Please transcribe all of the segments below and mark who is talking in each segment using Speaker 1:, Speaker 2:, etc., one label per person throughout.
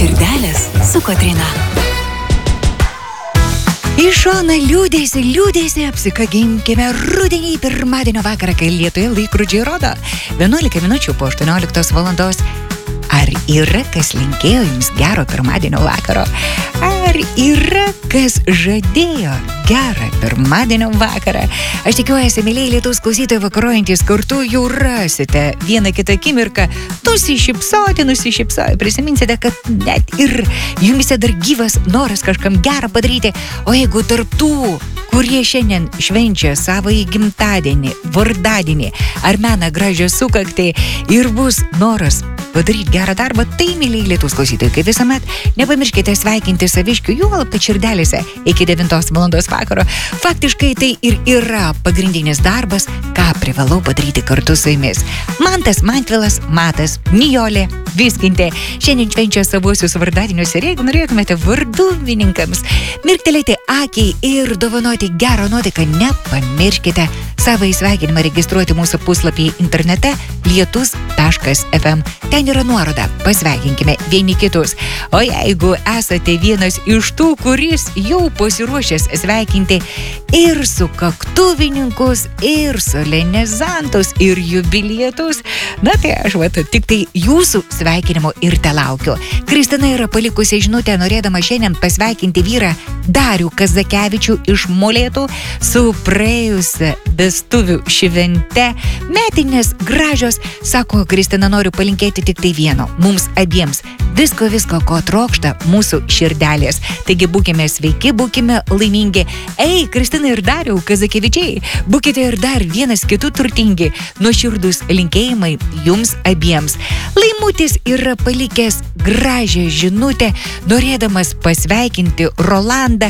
Speaker 1: Širdelės su Kotryna.
Speaker 2: Į šoną liūdėsi, apsikaginkime rudenį pirmadienio vakarą, kai Lietuvoje laikrodžiai rodo 11 minučių po 18 valandos. Ar yra kas linkėjo jums gero pirmadienio vakaro? Ar yra kas žadėjo gerą pirmadienio vakarą? Aš tikiuosi, mėlyje Lietuvos klausytojai vakarojantis kartu jau rasite vieną kitą akimirką nusišypsoti. Prisiminsite, kad net ir jumise dar gyvas noras kažkam gerą padaryti. O jeigu tarp tų, kurie šiandien švenčia savąjį gimtadienį, vardadienį ar mena gražią sukaktį ir bus noras padaryti gerą darbą, tai, mėlyje Lietuvos klausytojai, kaip visuomet, nepamirškite sveikinti saviškių, juolab, kad širdelėse iki 9 valandos vakaro. Faktiškai tai ir yra pagrindinis darbas, ką privalau padaryti kartu su jumis. Mantas, Mantvilas, Matas, Nijolė, Viskintė šiandien švenčia savuosius vardadienius ir jeigu norėtumėte varduvininkams mirktelėti akiai ir dovanoti gerą nuotaiką, nepamirškite savo įsveikinimą registruoti mūsų puslapyje internete lietus.fm. Ten yra nuoroda, pasveikinkime vieni kitus. O jeigu esate vienas iš tų, kuris jau pasiruošęs sveikinti ir sukaktuvininkus, ir solenizantus, ir jubilietus, na tai aš tik tai jūsų sveikinimo ir telaukiu. Kristina yra palikusi žinutę, norėdama šiandien pasveikinti vyrą Darių Kazakevičių iš Molėtų su praėjusia vestuvių švente. Metinės gražios, sako Kristina, noriu palinkėti tik tai vieno, mums abiems. Visko, ko trokšta mūsų širdelės. Taigi būkime sveiki, būkime laimingi. Ei, Kristina ir Dariau Kazakevičiai, būkite ir dar vienas kitų turtingi. Nuoširdūs linkėjimai jums abiems. Laimutis yra palikęs gražią žinutę, norėdamas pasveikinti Rolandą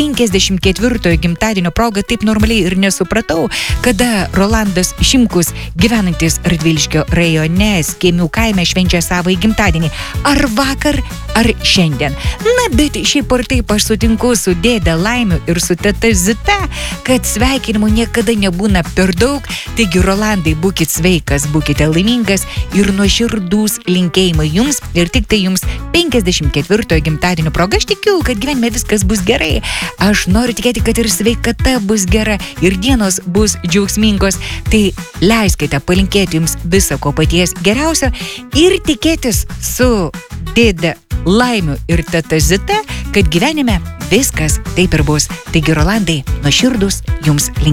Speaker 2: 54 gimtadienio progą. Taip normaliai ir nesupratau, kada Rolandas Šimkus, gyvenantis Radviliškio rajone, Skėmių kaime, švenčia savo gimtadienį. Ar vakar, ar šiandien. Na, bet šiaip ar taip aš sutinku su dėde Laimiu ir su teta Zita, kad sveikinimų niekada nebūna per daug. Taigi, Rolandai, būkit sveikas, būkite laimingas ir nuoširdūs linkėjimai jums ir tik tai jums 54 gimtadienio proga. Aš tikiu, kad gyvenime viskas bus gerai. Aš noriu tikėti, kad ir sveikata bus gera ir dienos bus džiaugsmingos. Tai leiskite palinkėti jums viso ko paties geriausio ir tikėtis su dėde Laimiu ir teta Zita, kad gyvenime viskas taip ir bus. Taigi, Rolandai, nuoširdūs jums linkėjimai.